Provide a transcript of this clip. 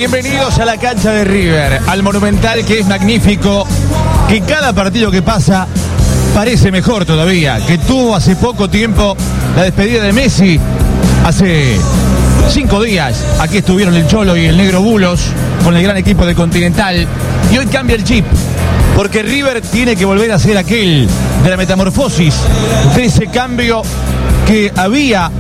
Bienvenidos a la cancha de River, al Monumental, que es magnífico, que cada partido que pasa parece mejor todavía, que tuvo hace poco tiempo la despedida de Messi, hace 5 días. Aquí estuvieron el Cholo y el Negro Bulos con el gran equipo de Continental, y hoy cambia el chip, porque River tiene que volver a ser aquel de la metamorfosis, de ese cambio que había